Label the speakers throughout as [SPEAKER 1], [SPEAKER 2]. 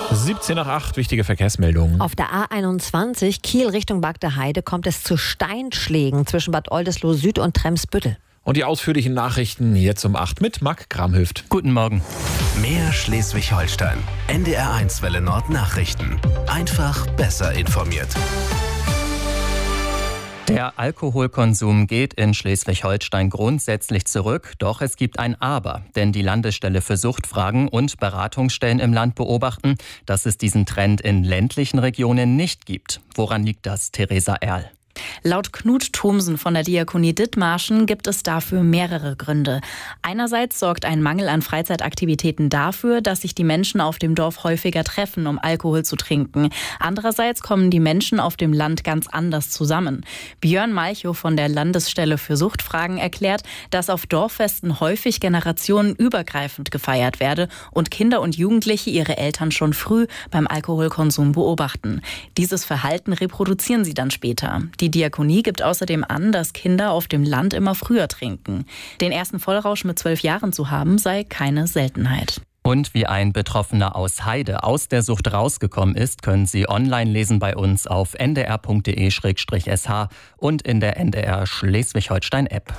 [SPEAKER 1] 17 nach 8, wichtige Verkehrsmeldungen.
[SPEAKER 2] Auf der A21 Kiel Richtung Bagde Heide kommt es zu Steinschlägen zwischen Bad Oldesloe Süd und Tremsbüttel.
[SPEAKER 1] Und die ausführlichen Nachrichten jetzt um 8 mit Marc Kramhüft.
[SPEAKER 3] Guten Morgen.
[SPEAKER 4] Mehr Schleswig-Holstein. NDR1 Welle Nord Nachrichten. Einfach besser informiert.
[SPEAKER 3] Der Alkoholkonsum geht in Schleswig-Holstein grundsätzlich zurück, doch es gibt ein Aber. Denn die Landesstelle für Suchtfragen und Beratungsstellen im Land beobachten, dass es diesen Trend in ländlichen Regionen nicht gibt. Woran liegt das, Theresa Erl?
[SPEAKER 5] Laut Knut Thomsen von der Diakonie Dithmarschen gibt es dafür mehrere Gründe. Einerseits sorgt ein Mangel an Freizeitaktivitäten dafür, dass sich die Menschen auf dem Dorf häufiger treffen, um Alkohol zu trinken. Andererseits kommen die Menschen auf dem Land ganz anders zusammen. Björn Malchow von der Landesstelle für Suchtfragen erklärt, dass auf Dorffesten häufig generationenübergreifend gefeiert werde und Kinder und Jugendliche ihre Eltern schon früh beim Alkoholkonsum beobachten. Dieses Verhalten reproduzieren sie dann später. Die Diakonie gibt außerdem an, dass Kinder auf dem Land immer früher trinken. Den ersten Vollrausch mit 12 Jahren zu haben, sei keine Seltenheit.
[SPEAKER 3] Und wie ein Betroffener aus Heide aus der Sucht rausgekommen ist, können Sie online lesen bei uns auf ndr.de/sh und in der NDR Schleswig-Holstein-App.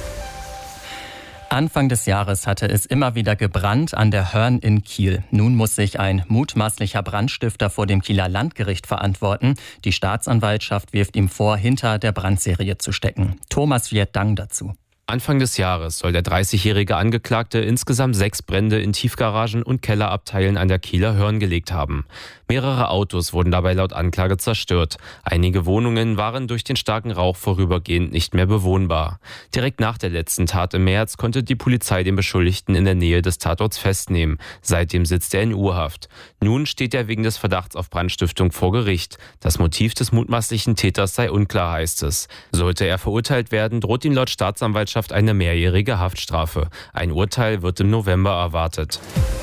[SPEAKER 3] Anfang des Jahres hatte es immer wieder gebrannt an der Hörn in Kiel. Nun muss sich ein mutmaßlicher Brandstifter vor dem Kieler Landgericht verantworten. Die Staatsanwaltschaft wirft ihm vor, hinter der Brandserie zu stecken. Thomas Vietdang dazu.
[SPEAKER 6] Anfang des Jahres soll der 30-jährige Angeklagte insgesamt 6 Brände in Tiefgaragen und Kellerabteilen an der Kieler Hörn gelegt haben. Mehrere Autos wurden dabei laut Anklage zerstört. Einige Wohnungen waren durch den starken Rauch vorübergehend nicht mehr bewohnbar. Direkt nach der letzten Tat im März konnte die Polizei den Beschuldigten in der Nähe des Tatorts festnehmen. Seitdem sitzt er in U-Haft. Nun steht er wegen des Verdachts auf Brandstiftung vor Gericht. Das Motiv des mutmaßlichen Täters sei unklar, heißt es. Sollte er verurteilt werden, droht ihm laut Staatsanwaltschaft eine mehrjährige Haftstrafe. Ein Urteil wird im November erwartet.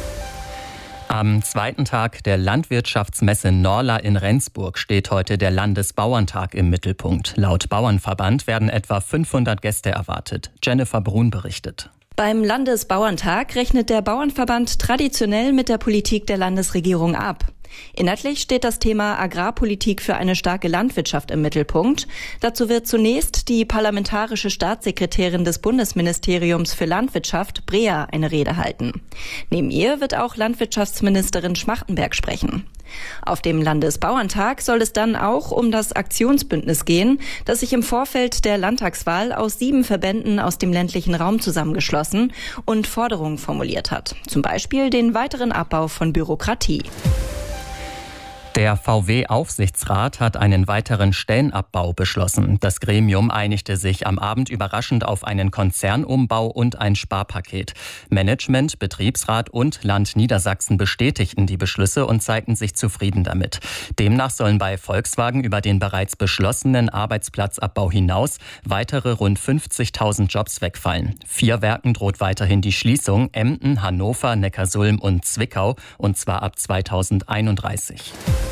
[SPEAKER 3] Am zweiten Tag der Landwirtschaftsmesse Norla in Rendsburg steht heute der Landesbauerntag im Mittelpunkt. Laut Bauernverband werden etwa 500 Gäste erwartet. Jennifer Brun berichtet.
[SPEAKER 7] Beim Landesbauerntag rechnet der Bauernverband traditionell mit der Politik der Landesregierung ab. Inhaltlich steht das Thema Agrarpolitik für eine starke Landwirtschaft im Mittelpunkt. Dazu wird zunächst die parlamentarische Staatssekretärin des Bundesministeriums für Landwirtschaft, Brea, eine Rede halten. Neben ihr wird auch Landwirtschaftsministerin Schmachtenberg sprechen. Auf dem Landesbauerntag soll es dann auch um das Aktionsbündnis gehen, das sich im Vorfeld der Landtagswahl aus 7 Verbänden aus dem ländlichen Raum zusammengeschlossen und Forderungen formuliert hat. Zum Beispiel den weiteren Abbau von Bürokratie.
[SPEAKER 3] Der VW-Aufsichtsrat hat einen weiteren Stellenabbau beschlossen. Das Gremium einigte sich am Abend überraschend auf einen Konzernumbau und ein Sparpaket. Management, Betriebsrat und Land Niedersachsen bestätigten die Beschlüsse und zeigten sich zufrieden damit. Demnach sollen bei Volkswagen über den bereits beschlossenen Arbeitsplatzabbau hinaus weitere rund 50.000 Jobs wegfallen. 4 Werken droht weiterhin die Schließung: Emden, Hannover, Neckarsulm und Zwickau, und zwar ab 2031.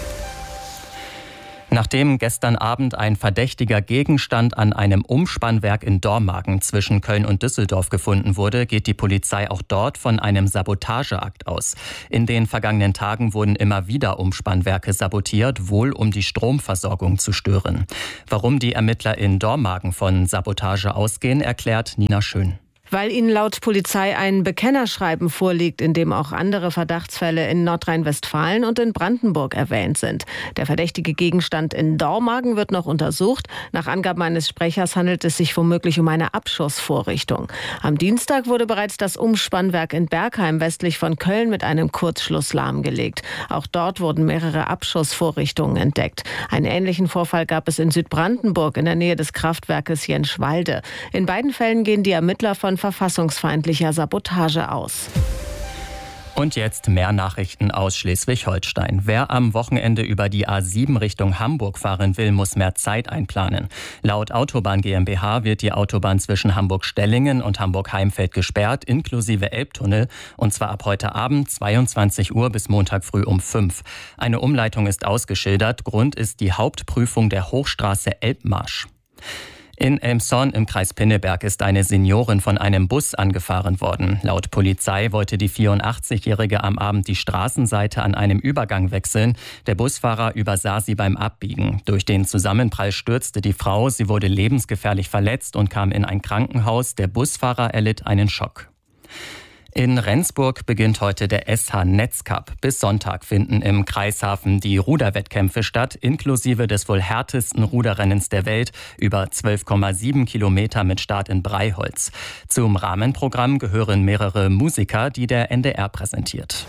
[SPEAKER 3] Nachdem gestern Abend ein verdächtiger Gegenstand an einem Umspannwerk in Dormagen zwischen Köln und Düsseldorf gefunden wurde, geht die Polizei auch dort von einem Sabotageakt aus. In den vergangenen Tagen wurden immer wieder Umspannwerke sabotiert, wohl um die Stromversorgung zu stören. Warum die Ermittler in Dormagen von Sabotage ausgehen, erklärt Nina Schön.
[SPEAKER 8] Weil ihnen laut Polizei ein Bekennerschreiben vorliegt, in dem auch andere Verdachtsfälle in Nordrhein-Westfalen und in Brandenburg erwähnt sind. Der verdächtige Gegenstand in Dormagen wird noch untersucht. Nach Angaben eines Sprechers handelt es sich womöglich um eine Abschussvorrichtung. Am Dienstag wurde bereits das Umspannwerk in Bergheim westlich von Köln mit einem Kurzschluss lahmgelegt. Auch dort wurden mehrere Abschussvorrichtungen entdeckt. Einen ähnlichen Vorfall gab es in Südbrandenburg in der Nähe des Kraftwerkes Jenschwalde. In beiden Fällen gehen die Ermittler von verfassungsfeindlicher Sabotage aus.
[SPEAKER 3] Und jetzt mehr Nachrichten aus Schleswig-Holstein. Wer am Wochenende über die A7 Richtung Hamburg fahren will, muss mehr Zeit einplanen. Laut Autobahn GmbH wird die Autobahn zwischen Hamburg-Stellingen und Hamburg-Heimfeld gesperrt, inklusive Elbtunnel, und zwar ab heute Abend 22 Uhr bis Montag früh um 5. Eine Umleitung ist ausgeschildert. Grund ist die Hauptprüfung der Hochstraße Elbmarsch. In Elmshorn im Kreis Pinneberg ist eine Seniorin von einem Bus angefahren worden. Laut Polizei wollte die 84-Jährige am Abend die Straßenseite an einem Übergang wechseln. Der Busfahrer übersah sie beim Abbiegen. Durch den Zusammenprall stürzte die Frau. Sie wurde lebensgefährlich verletzt und kam in ein Krankenhaus. Der Busfahrer erlitt einen Schock. In Rendsburg beginnt heute der SH Netzcup. Bis Sonntag finden im Kreishafen die Ruderwettkämpfe statt, inklusive des wohl härtesten Ruderrennens der Welt, über 12,7 Kilometer mit Start in Breiholz. Zum Rahmenprogramm gehören mehrere Musiker, die der NDR präsentiert.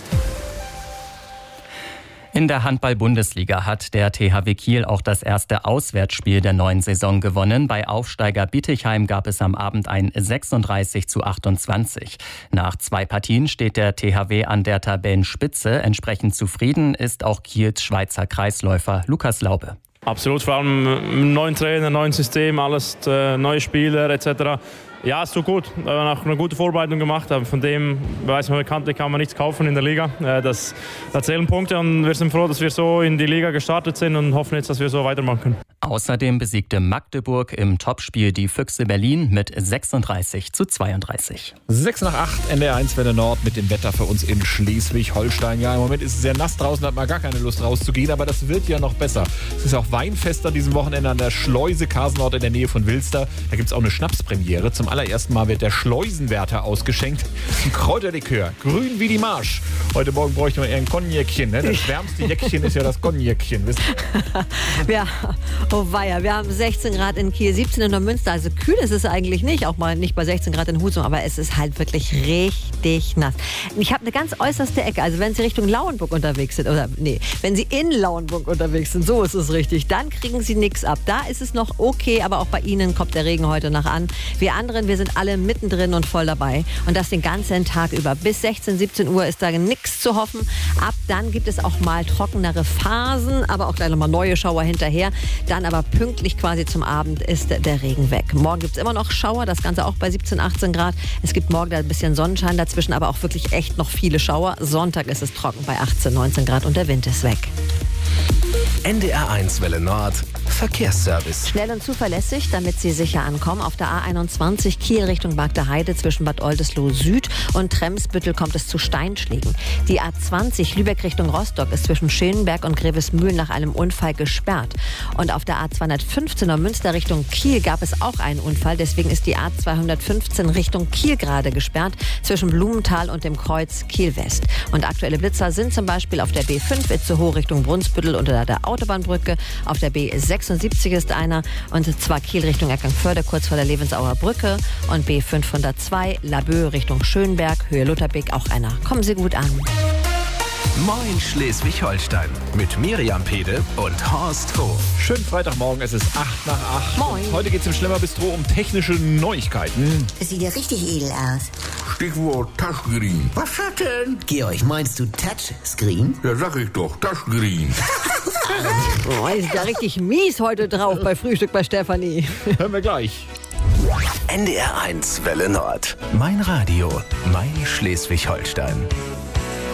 [SPEAKER 3] In der Handball-Bundesliga hat der THW Kiel auch das erste Auswärtsspiel der neuen Saison gewonnen. Bei Aufsteiger Bietigheim gab es am Abend ein 36:28. Nach 2 Partien steht der THW an der Tabellenspitze. Entsprechend zufrieden ist auch Kiels Schweizer Kreisläufer Lukas Laube.
[SPEAKER 9] Absolut, vor allem neuen Trainer, neuen System, alles neue Spieler etc. Ja, ist so gut. Wir haben auch eine gute Vorbereitung gemacht. Von dem weiß man bekanntlich, kann man nichts kaufen in der Liga. Das zählen Punkte und wir sind froh, dass wir so in die Liga gestartet sind und hoffen jetzt, dass wir so weitermachen können.
[SPEAKER 3] Außerdem besiegte Magdeburg im Topspiel die Füchse Berlin mit 36:32.
[SPEAKER 1] 6 nach 8, NDR 1 Welle Nord mit dem Wetter für uns in Schleswig-Holstein. Ja, im Moment ist es sehr nass draußen, hat man gar keine Lust rauszugehen, aber das wird ja noch besser. Es ist auch Weinfest an diesem Wochenende an der Schleuse Kasenort in der Nähe von Wilster. Da gibt es auch eine Schnapspremiere. Zum allerersten Mal wird der Schleusenwärter ausgeschenkt. Ein Kräuterlikör, grün wie die Marsch. Heute Morgen bräuchte man eher ein Cognacchen. Ne? Das wärmste Jäckchen ist ja das Cognacchen.
[SPEAKER 2] Ja, oh weia, wir haben 16 Grad in Kiel, 17 in Neumünster. Also kühl ist es eigentlich nicht, auch mal nicht bei 16 Grad in Husum, aber es ist halt wirklich richtig nass. Ich habe eine ganz äußerste Ecke, also wenn Sie Richtung Lauenburg unterwegs sind, wenn Sie in Lauenburg unterwegs sind, so ist es richtig, dann kriegen Sie nichts ab. Da ist es noch okay, aber auch bei Ihnen kommt der Regen heute noch an. Wir anderen, wir sind alle mittendrin und voll dabei. Und das den ganzen Tag über. Bis 16, 17 Uhr ist da nichts zu hoffen. Ab dann gibt es auch mal trockenere Phasen, aber auch gleich nochmal neue Schauer hinterher. Dann aber pünktlich quasi zum Abend ist der Regen weg. Morgen gibt es immer noch Schauer, das Ganze auch bei 17, 18 Grad. Es gibt morgen da ein bisschen Sonnenschein dazwischen, aber auch wirklich echt noch viele Schauer. Sonntag ist es trocken bei 18, 19 Grad und der Wind ist weg.
[SPEAKER 4] NDR 1 Welle Nord Verkehrsservice.
[SPEAKER 2] Schnell und zuverlässig, damit Sie sicher ankommen. Auf der A21 Kiel Richtung Bagde-Heide zwischen Bad Oldesloe Süd und Tremsbüttel kommt es zu Steinschlägen. Die A20 Lübeck Richtung Rostock ist zwischen Schönenberg und Grevesmühlen nach einem Unfall gesperrt. Und auf der A215 Neumünster Richtung Kiel gab es auch einen Unfall. Deswegen ist die A215 Richtung Kiel gerade gesperrt zwischen Blumenthal und dem Kreuz Kiel West. Und aktuelle Blitzer sind zum Beispiel auf der B5 Itzehoe Richtung Brunsbüttel unter der Autobahnbrücke. Auf der B76 ist einer, und zwar Kiel Richtung Eckernförde kurz vor der Levensauer Brücke. Und B502 Laboe Richtung Schönberg, Höhe Lutherbeek auch einer. Kommen Sie gut an.
[SPEAKER 4] Moin Schleswig-Holstein mit Miriam Pede und Horst Hof.
[SPEAKER 1] Schönen Freitagmorgen, es ist 8 nach 8.
[SPEAKER 2] Moin.
[SPEAKER 1] Heute geht es im Schlemmerbistro um technische Neuigkeiten.
[SPEAKER 10] Das sieht ja richtig edel aus.
[SPEAKER 11] Stichwort Touchscreen.
[SPEAKER 10] Was hat denn? Georg, meinst du Touchscreen?
[SPEAKER 11] Ja, sag ich doch, Touchscreen.
[SPEAKER 2] Oh, ist ja richtig mies heute drauf bei Frühstück bei Stefanie.
[SPEAKER 1] Hören wir gleich.
[SPEAKER 4] NDR 1 Welle Nord. Mein Radio, mein Schleswig-Holstein.